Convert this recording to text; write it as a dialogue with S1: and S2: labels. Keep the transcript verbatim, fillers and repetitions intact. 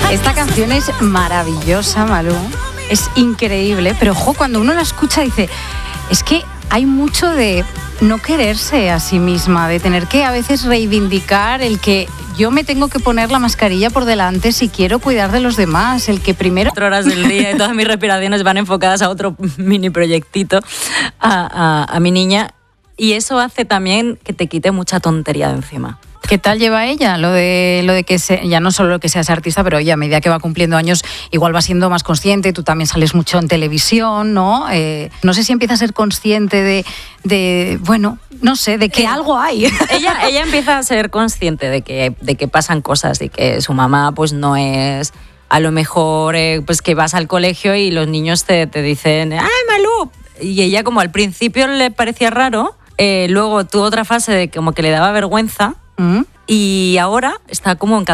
S1: Esta canción es maravillosa, Malú. Es increíble, pero ojo, cuando uno la escucha dice, es que hay mucho de no quererse a sí misma, de tener que a veces reivindicar el que yo me tengo que poner la mascarilla por delante si quiero cuidar de los demás, el que primero...
S2: Cuatro horas del día y todas mis respiraciones van enfocadas a otro mini proyectito, a, a, a mi niña, y eso hace también que te quite mucha tontería de encima.
S1: ¿Qué tal lleva ella? Lo de lo de que se, ya no solo que seas artista, pero ella a medida que va cumpliendo años igual va siendo más consciente, tú también sales mucho en televisión, ¿no? Eh, no sé si empieza a ser consciente de, de bueno, no sé, de que eh, algo hay.
S2: Ella, ella empieza a ser consciente de que, de que pasan cosas y que su mamá pues no es... A lo mejor eh, pues que vas al colegio y los niños te, te dicen ¡ay, Malú! Y ella como al principio le parecía raro, eh, luego tuvo otra fase de como que le daba vergüenza. ¿Mm? Y ahora está como en